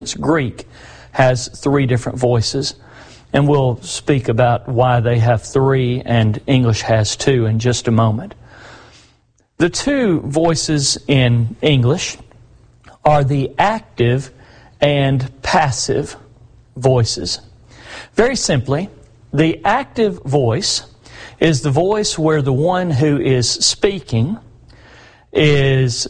Greek has three different voices, and we'll speak about why they have three and English has two in just a moment. The two voices in English are the active and passive voices. Very simply, the active voice is the voice where the one who is speaking is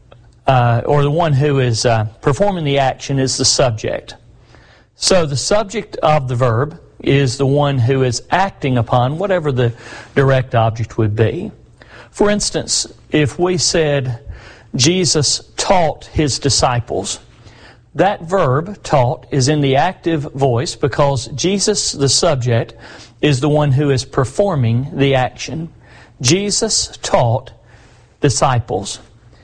or the one who is performing the action is the subject. So the subject of the verb is the one who is acting upon whatever the direct object would be. For instance, if we said Jesus taught his disciples, that verb, taught, is in the active voice because Jesus, the subject, is the one who is performing the action. Jesus taught disciples.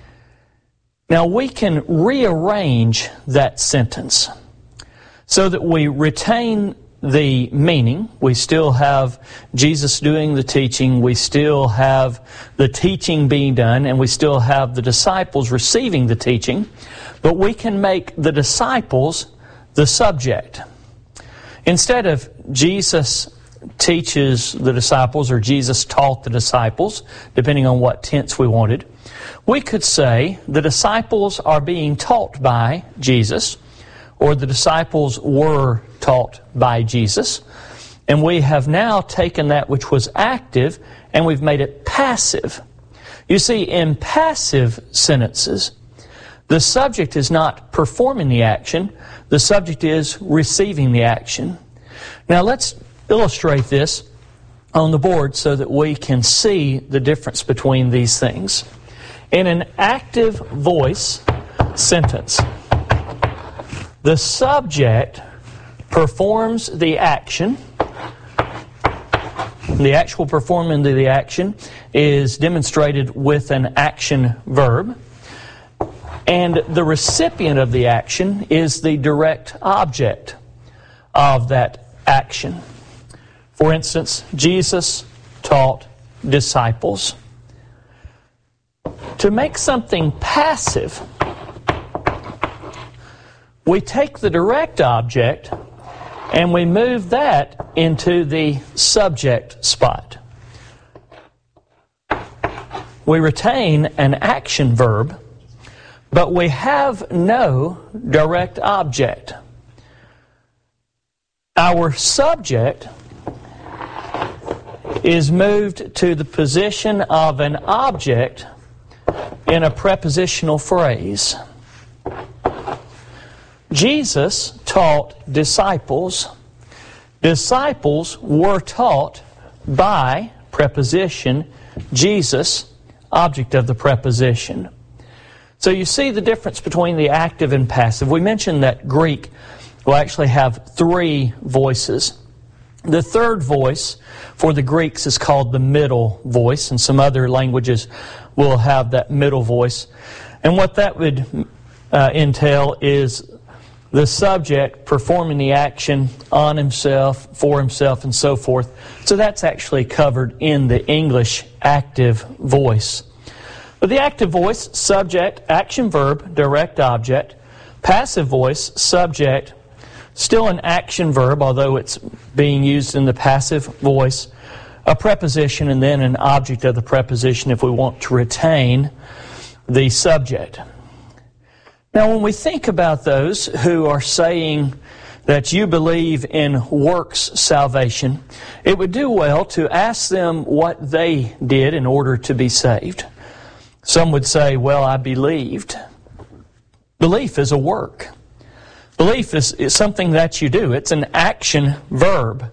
Now we can rearrange that sentence so that we retain the meaning. We still have Jesus doing the teaching, we still have the teaching being done, and we still have the disciples receiving the teaching, but we can make the disciples the subject. Instead of Jesus teaches the disciples or Jesus taught the disciples, depending on what tense we wanted, we could say the disciples are being taught by Jesus, or the disciples were taught by Jesus, and we have now taken that which was active and we've made it passive. You see, in passive sentences, the subject is not performing the action, the subject is receiving the action. Now let's illustrate this on the board so that we can see the difference between these things. In an active voice sentence, the subject performs the action. The actual performance of the action is demonstrated with an action verb. And the recipient of the action is the direct object of that action. For instance, Jesus taught disciples. To make something passive, we take the direct object and we move that into the subject spot. We retain an action verb, but we have no direct object. Our subject is moved to the position of an object in a prepositional phrase. Jesus taught disciples. Disciples were taught by preposition Jesus, object of the preposition. So you see the difference between the active and passive. We mentioned that Greek will actually have three voices. The third voice for the Greeks is called the middle voice, and some other languages will have that middle voice. And what that would entail is the subject performing the action on himself, for himself, and so forth. So that's actually covered in the English active voice. But the active voice, subject, action verb, direct object. Passive voice, subject, still an action verb, although it's being used in the passive voice, a preposition, and then an object of the preposition if we want to retain the subject. Now, when we think about those who are saying that you believe in works salvation, it would do well to ask them what they did in order to be saved. Some would say, well, I believed. Belief is a work. Belief is something that you do. It's an action verb.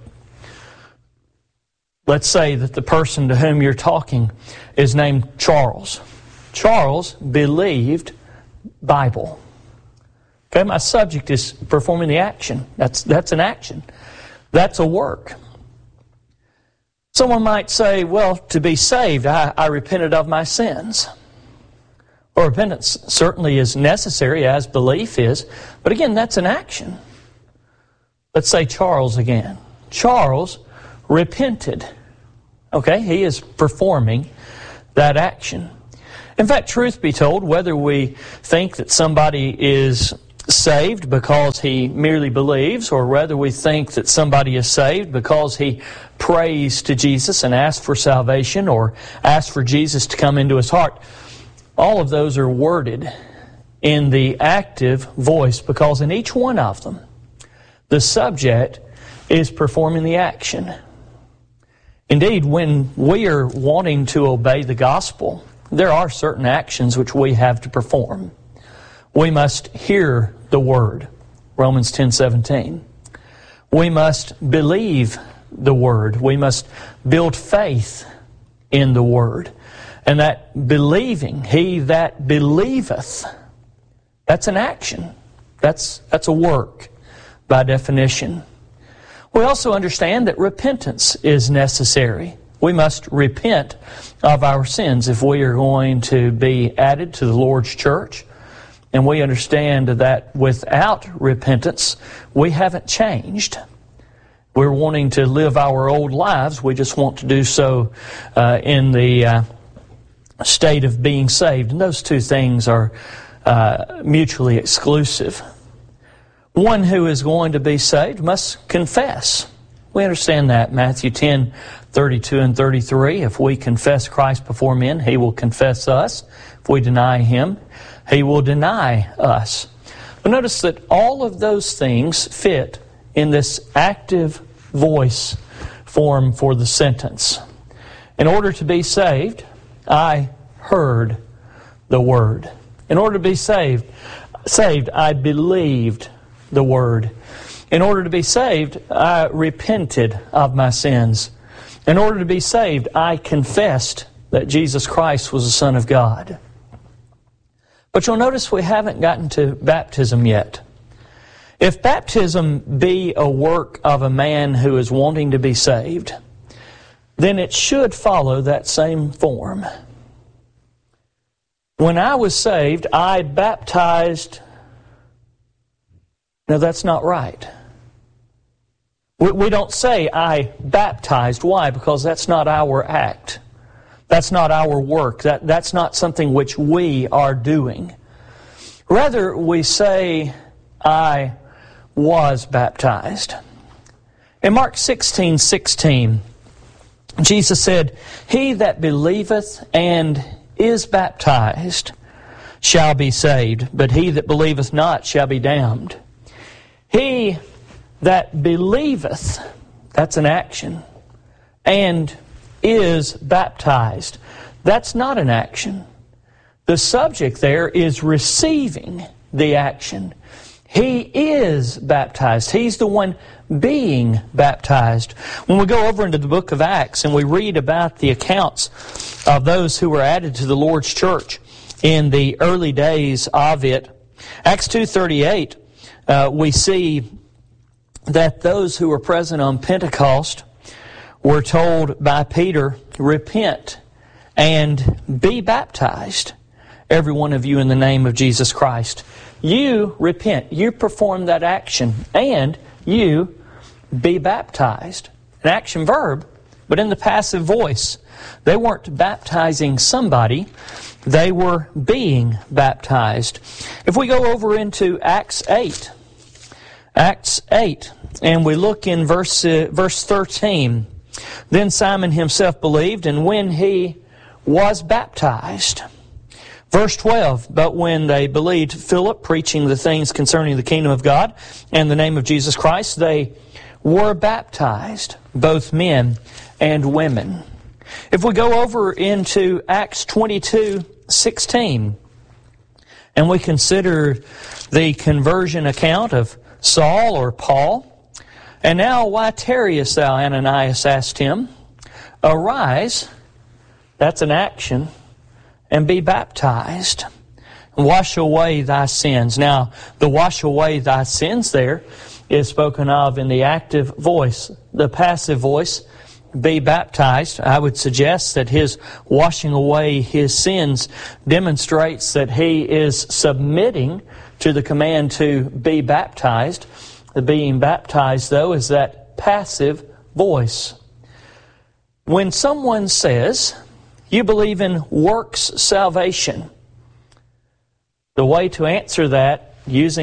Let's say that the person to whom you're talking is named Charles. Charles believed Bible. Okay, my subject is performing the action. That's an action. That's a work. Someone might say, well, to be saved, I repented of my sins. Well, repentance certainly is necessary, as belief is, but again, that's an action. Let's say Charles again. Charles repented. Okay, he is performing that action. In fact, truth be told, whether we think that somebody is saved because he merely believes, or whether we think that somebody is saved because he prays to Jesus and asks for salvation or asks for Jesus to come into his heart, all of those are worded in the active voice, because in each one of them, the subject is performing the action. Indeed, when we are wanting to obey the gospel, there are certain actions which we have to perform. We must hear the Word, Romans 10:17. We must believe the Word. We must build faith in the Word. And that believing, he that believeth, that's an action. That's a work by definition. We also understand that repentance is necessary. We must repent of our sins if we are going to be added to the Lord's church. And we understand that without repentance, we haven't changed. We're wanting to live our old lives. We just want to do so in the state of being saved. And those two things are mutually exclusive. One who is going to be saved must confess. We understand that. Matthew 10:32 and 33. If we confess Christ before men, he will confess us. If we deny him, he will deny us. But notice that all of those things fit in this active voice form for the sentence. In order to be saved, I heard the Word. In order to be saved, I believed the Word. In order to be saved, I repented of my sins. In order to be saved, I confessed that Jesus Christ was the Son of God. But you'll notice we haven't gotten to baptism yet. If baptism be a work of a man who is wanting to be saved, then it should follow that same form. When I was saved, I baptized. No, that's not right. We don't say, I baptized. Why? Because that's not our act. That's not our work. That's not something which we are doing. Rather, we say, I was baptized. In Mark 16:16, Jesus said, he that believeth and is baptized shall be saved, but he that believeth not shall be damned. He that believeth, that's an action, and is baptized, that's not an action. The subject there is receiving the action. He is baptized. He's the one being baptized. When we go over into the book of Acts and we read about the accounts of those who were added to the Lord's church in the early days of it, Acts 2:38, we see that those who were present on Pentecost were told by Peter, repent and be baptized, every one of you, in the name of Jesus Christ. You repent, you perform that action, and you be baptized. An action verb, but in the passive voice. They weren't baptizing somebody, they were being baptized. If we go over into Acts 8, and we look in verse 13, then Simon himself believed, and when he was baptized. Verse 12, but when they believed Philip preaching the things concerning the kingdom of God and the name of Jesus Christ, they were baptized, both men and women. If we go over into Acts 22:16, and we consider the conversion account of Saul or Paul, and now why tarriest thou, Ananias asked him, arise, that's an action, and be baptized, and wash away thy sins. Now, the wash away thy sins there is spoken of in the active voice. The passive voice, be baptized, I would suggest that his washing away his sins demonstrates that he is submitting to the command to be baptized. The being baptized, though, is that passive voice. When someone says, you believe in works salvation, the way to answer that using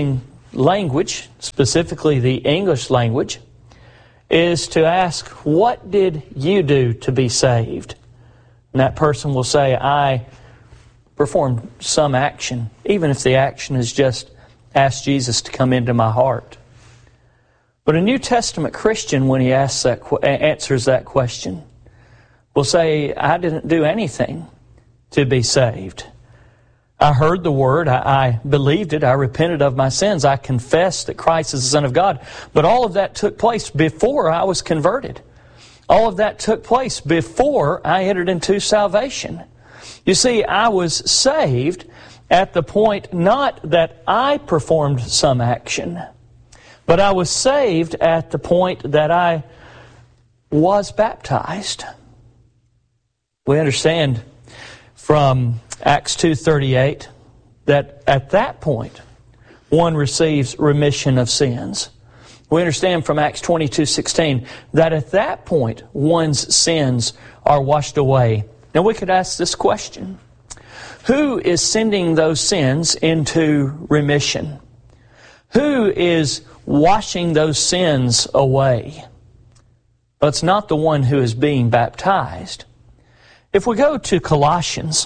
language, specifically the English language, is to ask, what did you do to be saved? And that person will say, I performed some action, even if the action is just ask Jesus to come into my heart. But a New Testament Christian, when he answers that question, will say, I didn't do anything to be saved. I heard the word, I believed it, I repented of my sins, I confessed that Christ is the Son of God. But all of that took place before I was converted. All of that took place before I entered into salvation. You see, I was saved at the point not that I performed some action, but I was saved at the point that I was baptized. We understand from Acts 2:38 that at that point one receives remission of sins. We understand from Acts 22:16 that at that point one's sins are washed away. Now we could ask this question: who is sending those sins into remission? Who is washing those sins away? Well, it's not the one who is being baptized. If we go to Colossians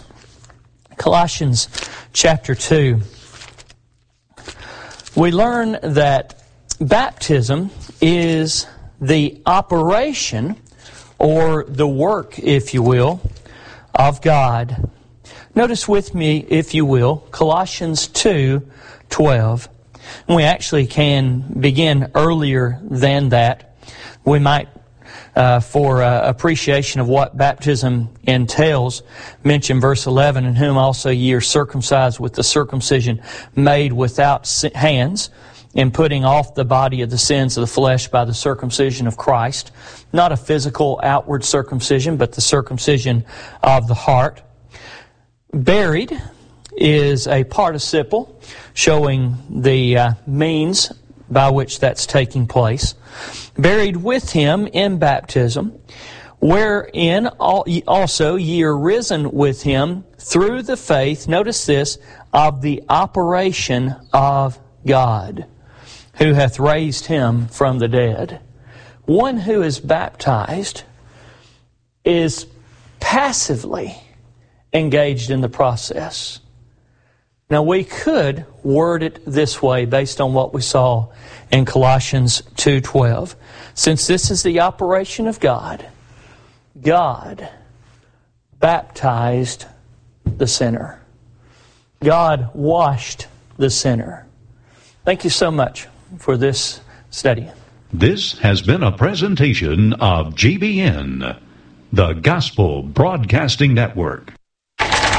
chapter 2, we learn that baptism is the operation, or the work, if you will, of God. Notice with me, if you will, Colossians 2:12. We actually can begin earlier than that. We might, for appreciation of what baptism entails, mention verse 11, in whom also ye are circumcised with the circumcision made without hands, in putting off the body of the sins of the flesh by the circumcision of Christ. Not a physical outward circumcision, but the circumcision of the heart. Buried is a participle showing the means by which that's taking place. Buried with Him in baptism, wherein also ye are risen with Him through the faith, notice this, of the operation of God, who hath raised Him from the dead. One who is baptized is passively engaged in the process. Now we could word it this way based on what we saw in Colossians 2:12. Since this is the operation of God, God baptized the sinner. God washed the sinner. Thank you so much for this study. This has been a presentation of GBN, the Gospel Broadcasting Network.